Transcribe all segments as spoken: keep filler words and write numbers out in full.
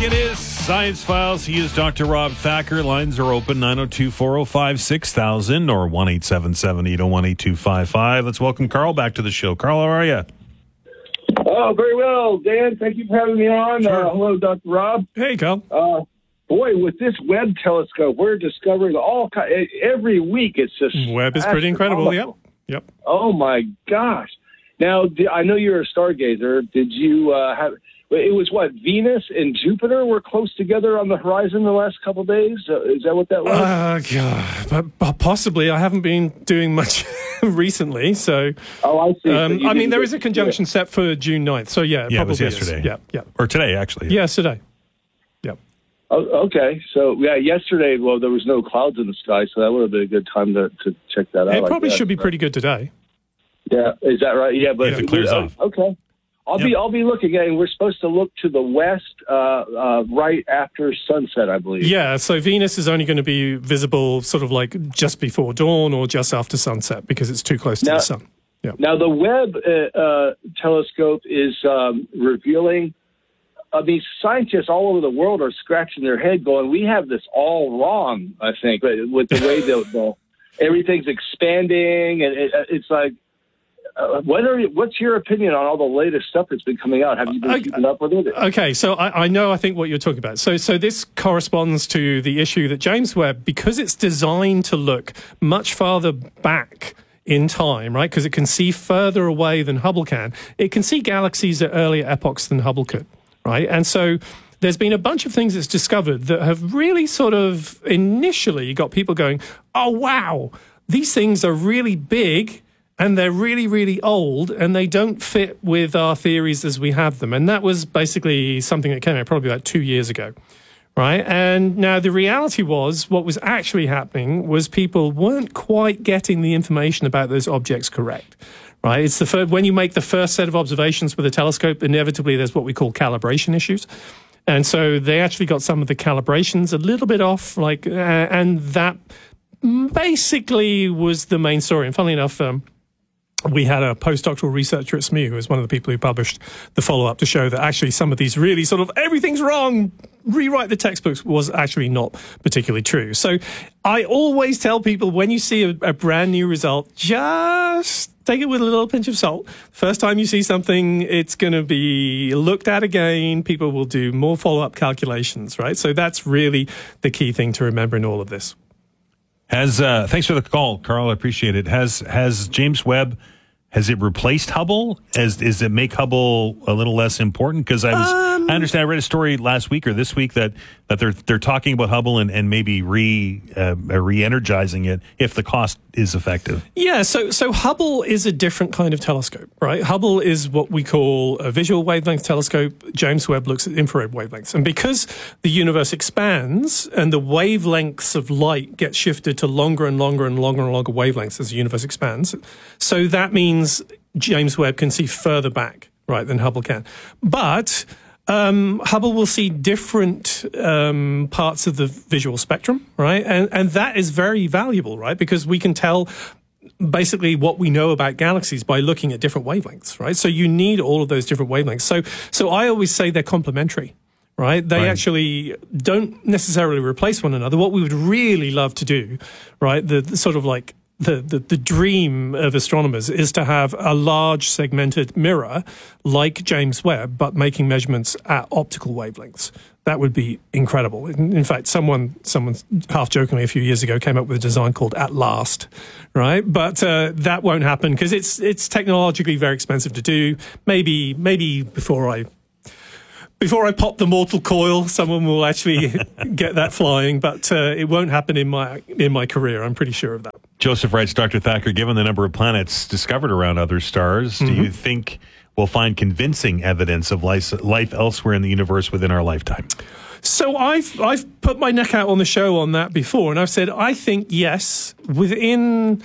It is Science Files. He is Doctor Rob Thacker. Lines are open, nine oh two, four oh five, six thousand or one eight seven seven, eight oh one, eight two five five. Let's welcome Carl back to the show. Carl, how are you? Oh, very well, Dan. Thank you for having me on. Sure. Uh, hello, Doctor Rob. Hey, Carl. Uh, boy, with this Webb telescope, we're discovering all ki- every week. It's just Webb is pretty incredible. Yep. Yep. Oh my gosh! Now, I know you're a stargazer. Did you uh, have? It was what, Venus and Jupiter were close together on the horizon the last couple of days? Uh, is that what that was? Uh, God, but, but possibly. I haven't been doing much recently, so. Oh, I see. Um, I mean, there is a conjunction yeah. set for June ninth, so yeah, it yeah, probably it was yesterday. Is. Yeah, yeah, or today actually. Yeah. Yesterday. Yep. Oh, okay, so yeah, yesterday. Well, there was no clouds in the sky, so that would have been a good time to, to check that out. It probably should be pretty good today. Yeah, is that right? Yeah, but if it clears uh, off. Okay. I'll yep. be I'll be looking at, and we're supposed to look to the west uh, uh, right after sunset, I believe. Yeah, so Venus is only going to be visible sort of like just before dawn or just after sunset because it's too close to now, the sun. Yeah. Now the Webb uh, uh, telescope is um, revealing. I mean, scientists all over the world are scratching their head, going, "We have this all wrong." I think with the way the, the everything's expanding, and it, it's like. Uh, what are you, what's your opinion on all the latest stuff that's been coming out? Have you been okay. keeping up with it? Okay, so I, I know, I think what you're talking about. So, so this corresponds to the issue that James Webb, because it's designed to look much farther back in time, right? Because it can see further away than Hubble can. It can see galaxies at earlier epochs than Hubble could, right? And so there's been a bunch of things it's discovered that have really sort of initially got people going, oh, wow, these things are really big. And they're really, really old, and they don't fit with our theories as we have them. And that was basically something that came out probably about two years ago, right? And now the reality was what was actually happening was people weren't quite getting the information about those objects correct, right? It's the first, when you make the first set of observations with a telescope, inevitably there's what we call calibration issues. And so they actually got some of the calibrations a little bit off, like, uh, and that basically was the main story. And funnily enough, um, we had a postdoctoral researcher at S M U who was one of the people who published the follow-up to show that actually some of these really sort of everything's wrong, rewrite the textbooks was actually not particularly true. So I always tell people when you see a, a brand new result, just take it with a little pinch of salt. First time you see something, it's going to be looked at again. People will do more follow-up calculations, right? So that's really the key thing to remember in all of this. Has uh, thanks for the call, Carl. I appreciate it. Has has James Webb, has it replaced Hubble? As does it make Hubble a little less important? Because I was um, I understand I read a story last week or this week that, that they're they're talking about Hubble and, and maybe re uh, re-energizing it if the cost is effective. Yeah, so so Hubble is a different kind of telescope, right? Hubble is what we call a visual wavelength telescope. James Webb looks at infrared wavelengths. And because the universe expands and the wavelengths of light get shifted to longer and longer and longer and longer wavelengths as the universe expands, so that means James Webb can see further back, right, than Hubble can. But um, Hubble will see different um, parts of the visual spectrum, right? And, and that is very valuable, right? Because we can tell basically what we know about galaxies by looking at different wavelengths, right? So you need all of those different wavelengths. So, so I always say they're complementary, right? They right. actually don't necessarily replace one another. What we would really love to do, right, the, the sort of like The, the the dream of astronomers is to have a large segmented mirror like James Webb, but making measurements at optical wavelengths. That would be incredible. In, in fact, someone someone half jokingly a few years ago came up with a design called At Last, right? But uh, that won't happen because it's it's technologically very expensive to do. Maybe maybe before I. Before I pop the mortal coil, someone will actually get that flying, but uh, it won't happen in my in my career. I'm pretty sure of that. Joseph writes, Doctor Thacker, given the number of planets discovered around other stars, mm-hmm. do you think we'll find convincing evidence of life, life elsewhere in the universe within our lifetime? So I've I've put my neck out on the show on that before, and I've said I think yes, within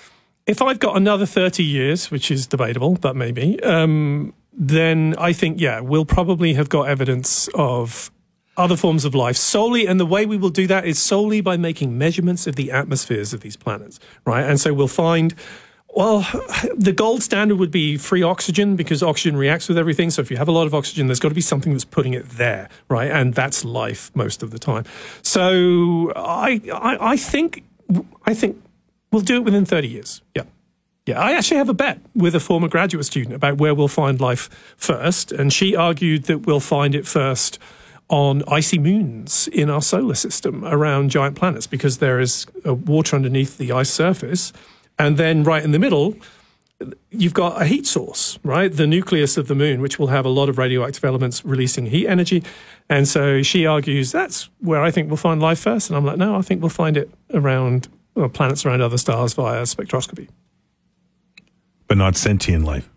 if I've got another thirty years, which is debatable, but maybe. Um, then I think, yeah, we'll probably have got evidence of other forms of life solely, and the way we will do that is solely by making measurements of the atmospheres of these planets, right? And so we'll find Well, the gold standard would be free oxygen because oxygen reacts with everything. So if you have a lot of oxygen, there's got to be something that's putting it there, right? And that's life most of the time. So I, I, I think, I think we'll do it within thirty years. Yeah. Yeah. I actually have a bet with a former graduate student about where we'll find life first. And she argued that we'll find it first on icy moons in our solar system around giant planets because there is uh, water underneath the ice surface. And then right in the middle, you've got a heat source, right? The nucleus of the moon, which will have a lot of radioactive elements releasing heat energy. And so she argues that's where I think we'll find life first. And I'm like, no, I think we'll find it around well, planets around other stars via spectroscopy. But not sentient life?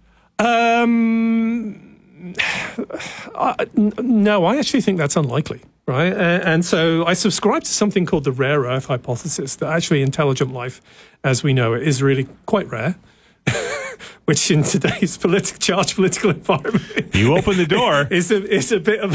Um, I, n- no, I actually think that's unlikely. Right. And, and so I subscribe to something called the rare earth hypothesis that actually intelligent life, as we know it, is really quite rare, which in today's politi- charged political environment. You open the door. It's a, it's a bit of.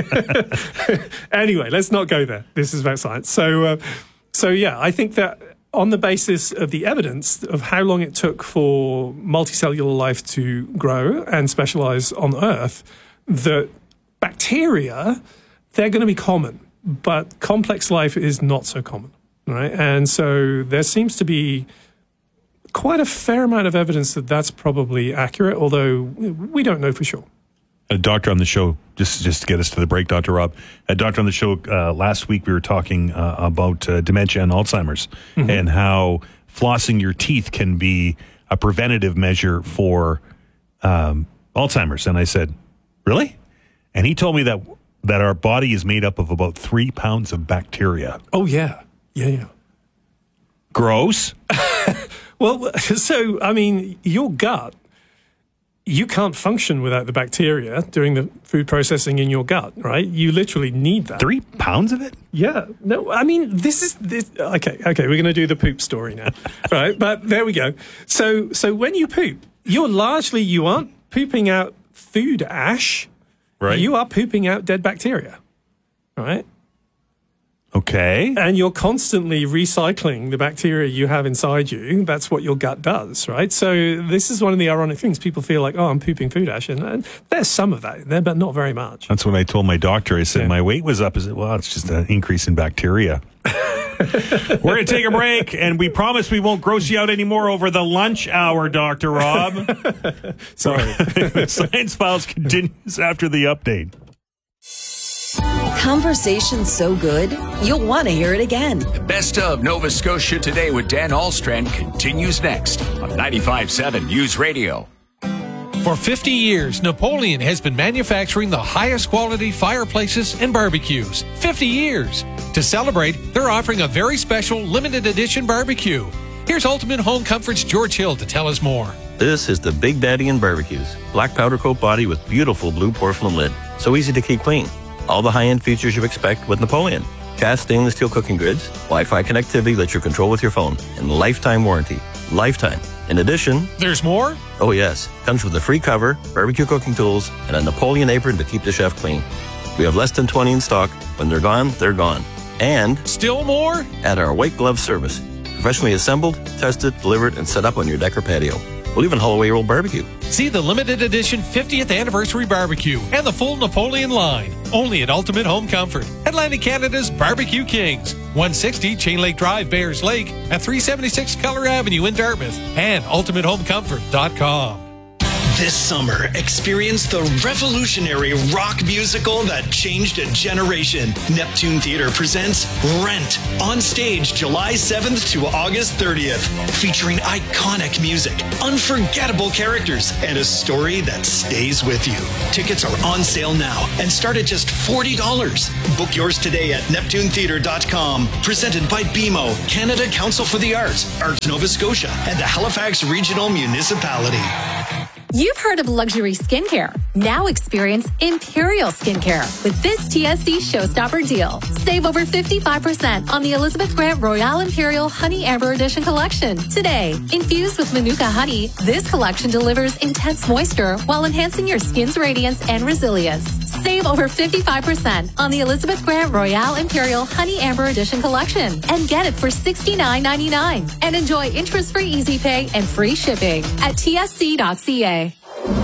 Anyway, let's not go there. This is about science. So, uh, so yeah, I think that on the basis of the evidence of how long it took for multicellular life to grow and specialize on Earth, that bacteria, they're going to be common, but complex life is not so common, right? And so there seems to be quite a fair amount of evidence that that's probably accurate, although we don't know for sure. A doctor on the show, just just to get us to the break, Doctor Rob, a doctor on the show uh, last week, we were talking uh, about uh, dementia and Alzheimer's mm-hmm. and how flossing your teeth can be a preventative measure for um, Alzheimer's. And I said, really? And he told me that that our body is made up of about three pounds of bacteria. Oh, yeah. Yeah, yeah. Gross. Well, so, I mean, your gut, you can't function without the bacteria doing the food processing in your gut, right? You literally need that. Three pounds of it? Yeah. No, I mean, this is, this, okay, okay, we're going to do the poop story now, right? But there we go. So, so when you poop, you're largely, you aren't pooping out food ash. Right. You are pooping out dead bacteria, right? Okay. And you're constantly recycling the bacteria you have inside you. That's what your gut does, right? So this is one of the ironic things. People feel like, oh, I'm pooping food ash. And, and there's some of that in there, but not very much. That's what I told my doctor. I said, yeah. my weight was up. I said, well, it's just an increase in bacteria. We're going to take a break, and we promise we won't gross you out anymore over the lunch hour, Doctor Rob. Sorry. Science Files continues after the update. Conversation so good, you'll want to hear it again. The best of Nova Scotia Today with Dan Alstrand continues next on ninety-five point seven News Radio. For fifty years, Napoleon has been manufacturing the highest quality fireplaces and barbecues. fifty years. To celebrate, they're offering a very special limited edition barbecue. Here's Ultimate Home Comfort's George Hill to tell us more. This is the Big Daddy in Barbecues. Black powder coat body with beautiful blue porcelain lid. So easy to keep clean. All the high-end features you expect with Napoleon. Cast stainless steel cooking grids, Wi-Fi connectivity that you control with your phone, and lifetime warranty. Lifetime. In addition, there's more? Oh yes. Comes with a free cover, barbecue cooking tools, and a Napoleon apron to keep the chef clean. We have less than twenty in stock. When they're gone, they're gone. And still more? At our white glove service. Professionally assembled, tested, delivered, and set up on your deck or patio. We'll even haul away your old barbecue. See the limited edition fiftieth anniversary barbecue and the full Napoleon line. Only at Ultimate Home Comfort. Atlantic Canada's Barbecue Kings. one sixty Chain Lake Drive, Bayers Lake. At three seventy-six Keller Avenue in Dartmouth. And ultimate home comfort dot com. This summer, experience the revolutionary rock musical that changed a generation. Neptune Theatre presents Rent on stage July seventh to August thirtieth, featuring iconic music, unforgettable characters, and a story that stays with you. Tickets are on sale now and start at just forty dollars. Book yours today at neptune theatre dot com. Presented by B M O, Canada Council for the Arts, Arts Nova Scotia, and the Halifax Regional Municipality. You've heard of luxury skincare, Now experience Imperial Skincare with this T S C Showstopper deal. Save over fifty-five percent on the Elizabeth Grant Royale Imperial Honey Amber Edition collection. Today, infused with Manuka honey, this collection delivers intense moisture while enhancing your skin's radiance and resilience. Save over fifty-five percent on the Elizabeth Grant Royale Imperial Honey Amber Edition collection and get it for sixty-nine ninety-nine. And enjoy interest-free Easy Pay and free shipping at T S C dot C A.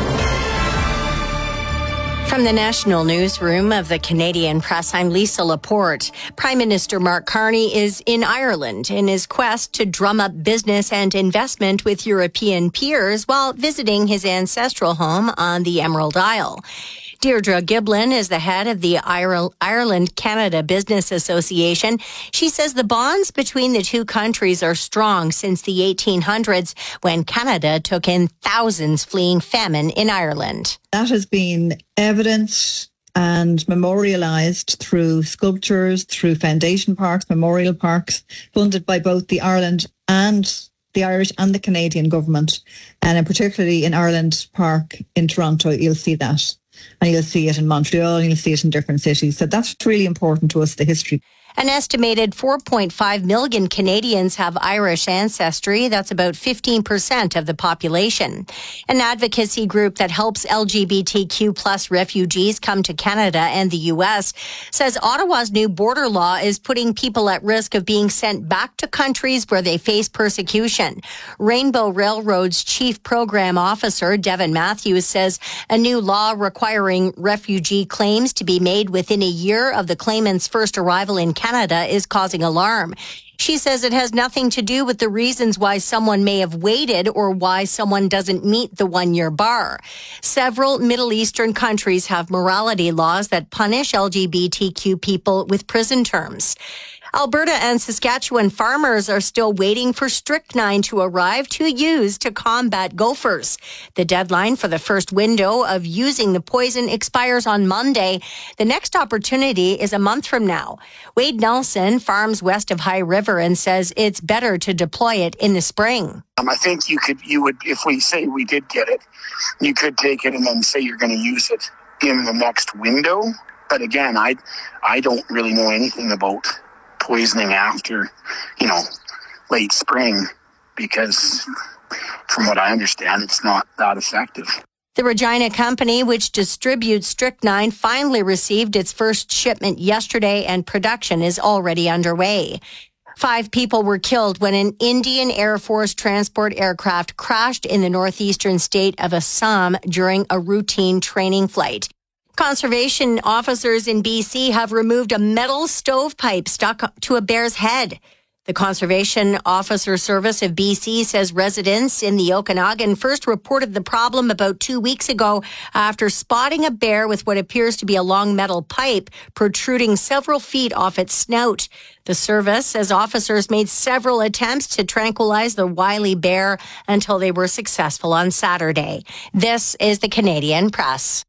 From the National Newsroom of the Canadian Press, I'm Lisa Laporte. Prime Minister Mark Carney is in Ireland in his quest to drum up business and investment with European peers while visiting his ancestral home on the Emerald Isle. Deirdre Giblin is the head of the Ireland-Canada Business Association. She says the bonds between the two countries are strong since the eighteen hundreds when Canada took in thousands fleeing famine in Ireland. That has been evidenced and memorialised through sculptures, through foundation parks, memorial parks, funded by both the Ireland and the Irish and the Canadian government. And particularly in Ireland Park in Toronto, you'll see that. And you'll see it in Montreal, and you'll see it in different cities. So that's really important to us, the history. An estimated four point five million Canadians have Irish ancestry. That's about fifteen percent of the population. An advocacy group that helps L G B T Q plus refugees come to Canada and the U S says Ottawa's new border law is putting people at risk of being sent back to countries where they face persecution. Rainbow Railroad's chief program officer, Devin Matthews, says a new law requiring refugee claims to be made within a year of the claimant's first arrival in Canada is causing alarm. She says it has nothing to do with the reasons why someone may have waited or why someone doesn't meet the one-year bar. Several Middle Eastern countries have morality laws that punish L G B T Q people with prison terms. Alberta and Saskatchewan farmers are still waiting for strychnine to arrive to use to combat gophers. The deadline for the first window of using the poison expires on Monday. The next opportunity is a month from now. Wade Nelson farms west of High River and says it's better to deploy it in the spring. Um, I think you could, you would, if we say we did get it, you could take it and then say you're going to use it in the next window. But again, I, I don't really know anything about poisoning after, you know, late spring, because from what I understand, it's not that effective. The Regina Company, which distributes strychnine, finally received its first shipment yesterday, and production is already underway. Five people were killed when an Indian Air Force transport aircraft crashed in the northeastern state of Assam during a routine training flight. Conservation officers in B C have removed a metal stovepipe stuck to a bear's head. The Conservation Officer Service of B C says residents in the Okanagan first reported the problem about two weeks ago after spotting a bear with what appears to be a long metal pipe protruding several feet off its snout. The service says officers made several attempts to tranquilize the wily bear until they were successful on Saturday. This is the Canadian Press.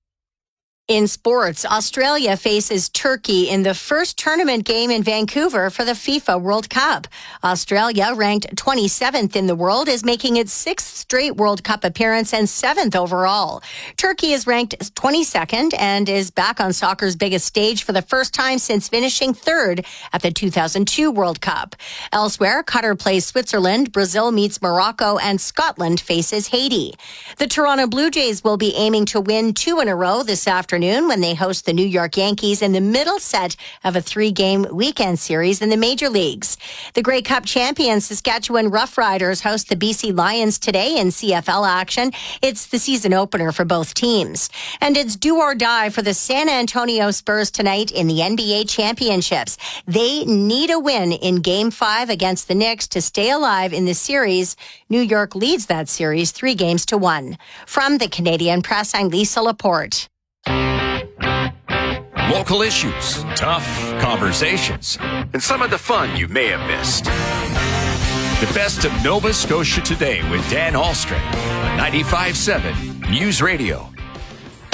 In sports, Australia faces Turkey in the first tournament game in Vancouver for the FIFA World Cup. Australia, ranked twenty-seventh in the world, is making its sixth straight World Cup appearance and seventh overall. Turkey is ranked twenty-second and is back on soccer's biggest stage for the first time since finishing third at the two thousand two World Cup. Elsewhere, Qatar plays Switzerland, Brazil meets Morocco, and Scotland faces Haiti. The Toronto Blue Jays will be aiming to win two in a row this afternoon when they host the New York Yankees in the middle set of a three-game weekend series in the major leagues. The Grey Cup champion Saskatchewan Roughriders host the B C Lions today in C F L action. It's the season opener for both teams. And it's do or die for the San Antonio Spurs tonight in the N B A championships. They need a win in Game five against the Knicks to stay alive in the series. New York leads that series three games to one. From the Canadian Press, I'm Lisa Laporte. Local issues, tough conversations, and some of the fun you may have missed. The best of Nova Scotia Today with Dan Ahlstrom on ninety-five point seven News Radio.